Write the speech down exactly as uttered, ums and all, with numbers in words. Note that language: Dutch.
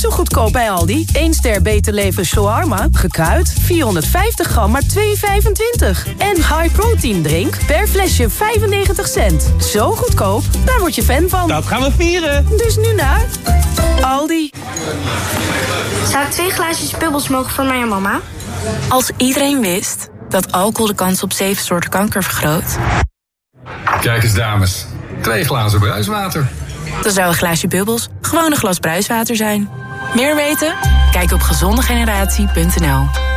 zo goedkoop bij Aldi. één ster Beter Leven shawarma, gekruid, vierhonderdvijftig gram, maar twee euro vijfentwintig. En High Protein drink per flesje vijfennegentig cent. Zo goedkoop, daar word je fan van. Dat gaan we vieren. Dus nu naar Aldi. Zou ik twee glaasjes bubbels mogen voor mij en mama? Als iedereen wist dat alcohol de kans op zeven soorten kanker vergroot... Kijk eens, dames. Twee glazen bruiswater. Dan zou een glaasje bubbels gewoon een glas bruiswater zijn. Meer weten? Kijk op gezondegeneratie punt n l.